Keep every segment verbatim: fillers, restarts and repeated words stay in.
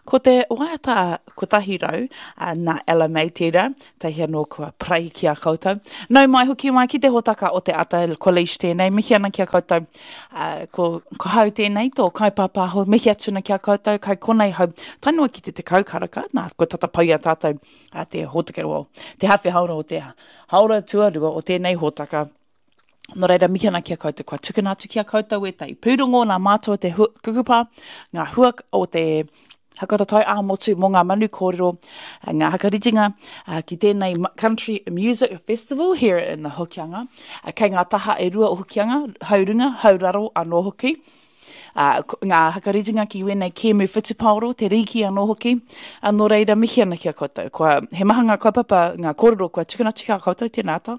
Ko te waiata kotahi rau, uh, nā Ella May tērā, tahi anō kua prai ki a koutou. Nau mai hoki mai ki te hotaka o te ata college tēnei, mihi ana ki a koutou, uh, ko, ko hau tēnei, tō kaipāpāho, mihi atuna ki a koutou, kai konei hau, tainua ki te te kaukaraka, nā, ko tata pai a tātou, uh, te hotaka o, te hawhi haura o te haura tuarua o tēnei hotaka. Nō reira, mihi ana ki a koutou, kua tukunatu ki a koutou e tai pūrongo, nā mātua te hu kukupa, ngā huak o te hakatatai āmotu mō ngā manu kōrero, ngā hakaritinga uh, ki tēnei Country Music Festival here in the Hokianga, uh, kei ngā taha e rua o Hokianga, haurunga, hauraro anō hoki. Uh, ngā hakaritinga ki wenei Kēmu Whitipaoro, te riki anō hoki. Uh, nō reira, mihi ana ki a koutou, kua, he maha ngā kaupapa, ngā kōrero, kua tukunatu ki a koutou, tēnā ata.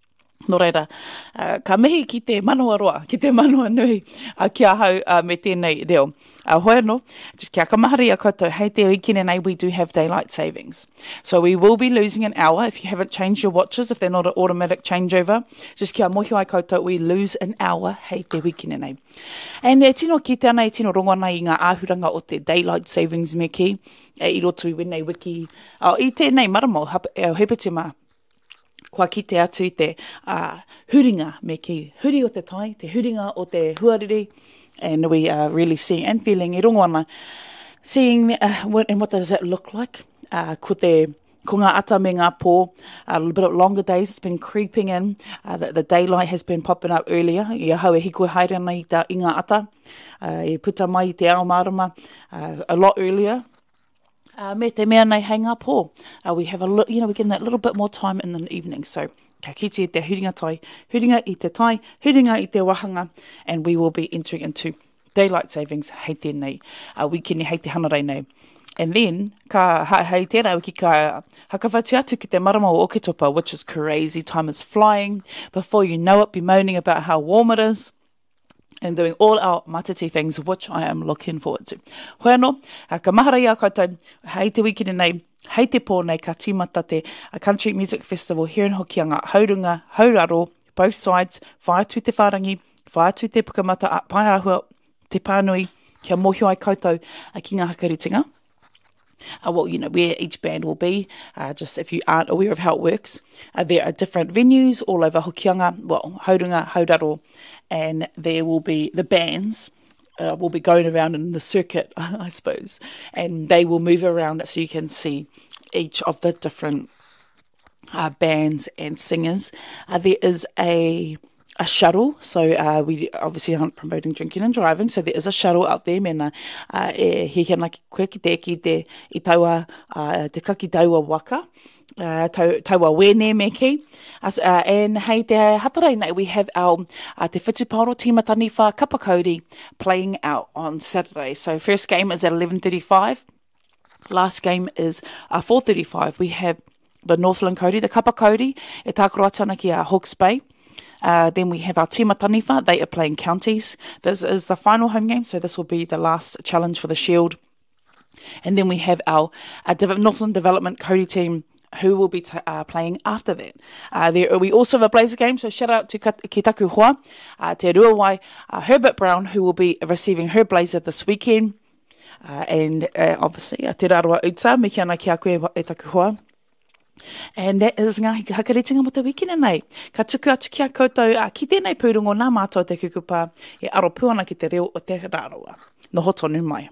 Nō reira, uh, ka mihi ki te manoa roa, ki te manoa nui uh, ki a hau uh, me tēnei reo. Uh, hoi anō, just kia kamahari a koutou, hei te wikine nei, we do have daylight savings. So we will be losing an hour if you haven't changed your watches, if they're not an automatic changeover. Just kia mohi ai koutou, we lose an hour, hei te wikine nei. And e tino ki te ana, e tino rongona i ngā āhuranga o te daylight savings me ki, e i roto i wenei wiki, uh, i tēnei maramo, e o hepetima, kua kite atu i te uh, huringa me ki huri o te tai, te huringa o te huariri, and we are really seeing and feeling i rongo ana, seeing uh, what, and what does that look like, uh, ko te ko ngā ata me ngā pō, a little bit of longer days has been creeping in, uh, the, the daylight has been popping up earlier, i a hau e hiko haere ana i, ta, i ngā ata, uh, i puta mai i te ao marama, uh, a lot earlier. Uh, me te mea nei hei ngā pō. Uh, we have a li- you know, we get that little bit more time in the evening. So, ka kite i te huringa tai, huringa i te tai, huringa i te wahanga, and we will be entering into daylight savings hei tēnei, uh, wikini hei te hanarei nei. And then, ka hei tērā wiki ka hakawhati atu ki te marama o Oketopa, which is crazy. Time is flying. Before you know it, be moaning about how warm it is. And doing all our matiti things, which I am looking forward to. Hoi anō, uh, ka mahara i a koutou, hei te wikini nei, hei te pō nei, ka tīmata te uh, Country Music Festival here in Hokianga, haurunga, hauraro, both sides, whaatu te wharangi, whaatu te pukamata, pai ahua, te pānui, kia mohio ai koutou, uh, ki ngā hakaritinga. Uh, well, you know, where each band will be, uh, just if you aren't aware of how it works. Uh, there are different venues all over Hokianga, well, haurunga, hauraro, and there will be the bands uh, will be going around in the circuit, I suppose, and they will move around so you can see each of the different uh, bands and singers. Uh, there is a a shuttle, so uh, we obviously aren't promoting drinking and driving, so there is a shuttle out there, mena uh, e hihana ki koe ki te ki te i taua, uh, te kaki taua waka, uh, tau, taua wene me ki, As, uh, and hei te hatarei nei, we have our uh, te Whitipaoro Tīmatani Wha Kapakauri playing out on Saturday, so first game is at eleven thirty-five, last game is uh, four thirty-five. We have the Northland Kauri, the Kapakauri, e tākoroatana ki a Hawke's Bay. Uh, then we have our Tīmataniwha, they are playing counties. This is the final home game, so this will be the last challenge for the Shield. And then we have our uh, Northland Development Kauri team, who will be t- uh, playing after that. Uh, there, we also have a Blazer game, so shout out to Ki Taku Hoa, uh, Te Ruawai, uh, Herbert Brown, who will be receiving her Blazer this weekend. Uh, and uh, obviously, uh, Te Rarawa Uta, mihi ana ki a koe e Taku Hoa. And that is ngā hakaritinga mo te wikina nei. Ka tuku atu ki a koutou, uh, ki tēnei pūrongo nā mātou te kukupa, e aro puana ki te reo o te rāroa. Noho tonu mai.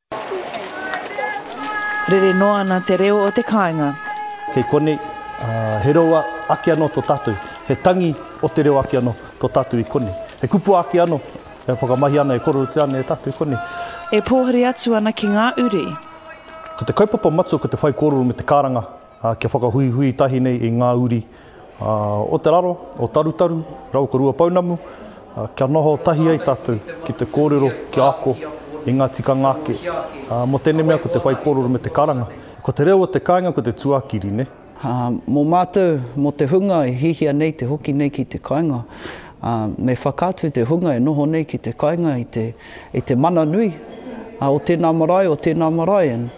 Rere noa ana te reo o te kāinga. Kei kone, uh, he roa aki anō tō tātou. He tangi o te reo aki anō tō tātou i kone. He kupu aki anō, e whakamahi ana e kororo ana e tātou i kone. E pōhari atu ana ki ngā uri. Ko te kaupapa matu, ko te whai kororo me te karanga, Uh, kia whakahui hui tahi nei i ngā uri uh, o te raro, o tarutaru, rau ka rua paunamu, uh, kia noho tahi ai tātou ki te kōrero, ki ako, i ngā tika ngāke. Uh, mo tēnei mea ko te whai kōrero me te karanga. Ko te reo o te kāinga, ko te tuakiri, ne? Uh, mō mātou, mō te hunga e hihia nei te hoki nei ki te kāinga. Uh, me whakātu te hunga e noho nei ki te kāinga i te, i te mana nui. Uh, o tēnā marae, o tēnā marae. And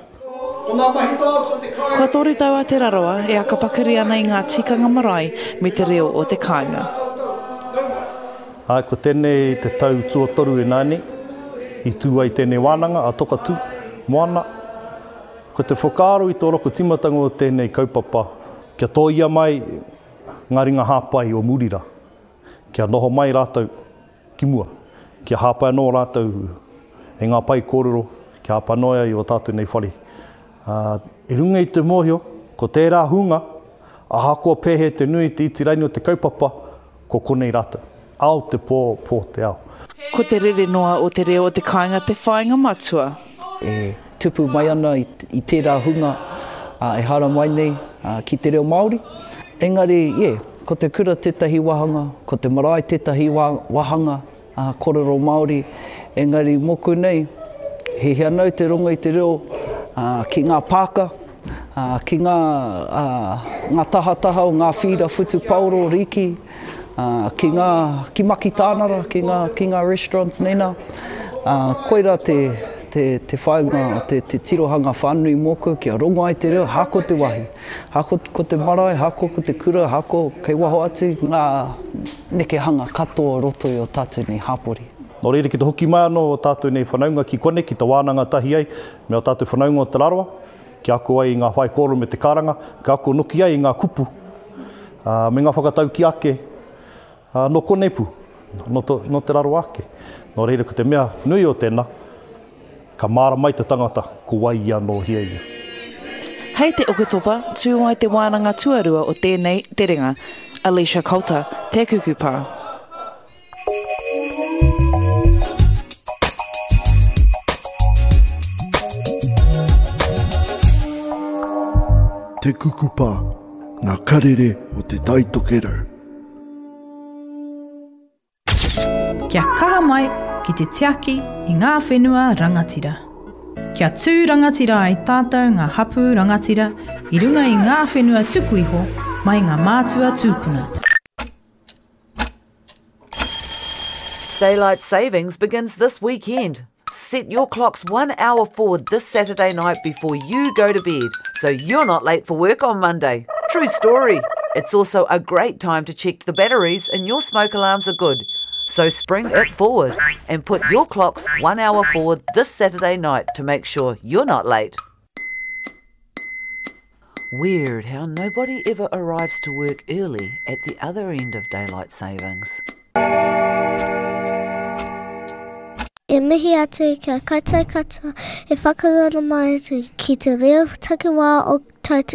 Kua toru tau a te raroa e akapakari ana i ngā tikanga marae me te reo o te kāinga. Ai, ko tēnei te tau tuatoru e nāni, i tū ai tēnei wānanga, a toka tū, moana, Ko te whakaaro i tō roko timatanga o tēnei kaupapa, kia tōia mai ngā ringa hāpai o Murira. Kia noho mai rātou ki mua. Kia hāpai anō rātou e ngā pai kōrero, kia hāpai noia i o tātou nei whare. Uh, I runga i te mōhio, ko tērā hunga, a hakoa pēhe te nui te itiraini o te kaupapa, ko konei rātou. Ao te pō, pō te ao. Ko te rere noa o te reo o te kāinga te whāinga matua? E tupu mai ana i, i tērā hunga uh, e hara mai nei uh, ki te reo Māori. Engari, yeah, ko te kura tētahi wahanga, ko te marae tētahi wahanga, uh, kōrero Māori. Engari, moku nei, he hea nau te runga i te reo uh, ki ngā pāka, uh, ki ngā, uh, ngā tahataha o ngā whira whutu pauro riki, uh, ki ngā ki maki tānara, ki ngā, ki ngā restaurants nena. Uh, koira te te, te whainga, te, te tirohanga whānui moku, kia rongo ai te reo, hako te wahi. Hako ko te marae, hako ko te kura, hako kei waho atu, ngā neke hanga katoa roto i o tātou nei hāpori. Nō reira ki te hoki mai anō o tātou nei whanaunga ki kone, ki te wānanga tahi ai, me o tātou whanaunga o te raroa, ki ako ai i ngā whai kōro me te karanga, ki ako nuki ai i ngā kupu, uh, me ngā whakatau ki ake, uh, no konei pu, no, to, no te raroa ake. Nō reira ko te mea nui o tēnā, ka māra mai te tangata, ko wai ia no hia ia. Hei te oketopa, tū ai te wānanga tuarua o tēnei te ringa, Alicia Coulter, te kukupā. Te kukupā, ngā karere o te taitokerau. Kia kaha mai ki te tiaki i ngā whenua rangatira. Kia tū rangatira ai tātou ngā hapu rangatira i runga i ngā whenua tuku iho mai ngā mātua tūpuna. Daylight savings begins this weekend. Set your clocks one hour forward this Saturday night before you go to bed, so you're not late for work on Monday. True story. It's also a great time to check the batteries and your smoke alarms are good. So spring it forward and put your clocks one hour forward this Saturday night to make sure you're not late. Weird how nobody ever arrives to work early at the other end of daylight savings. E mihi atu kia kaitai katoa e whakarara mai atu ki te reo takiwā o tautu